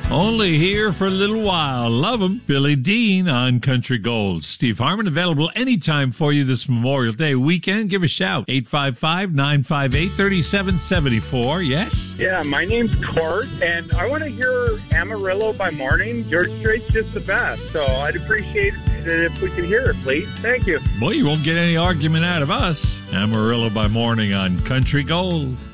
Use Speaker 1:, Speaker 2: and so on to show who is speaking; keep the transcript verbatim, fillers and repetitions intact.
Speaker 1: Only here for a little while. Love 'em. Billy Dean on Country Gold. Steve Harmon available anytime for you this Memorial Day weekend. Give a shout. eight five five, nine five eight, three seven seven four. Yes?
Speaker 2: Yeah, my name's Court, and I want to hear Amarillo by Morning. George Strait's just the best, so I'd appreciate it if we could hear it, please. Thank you.
Speaker 1: Boy, you won't get any argument out of us. Amarillo by Morning on Country Gold.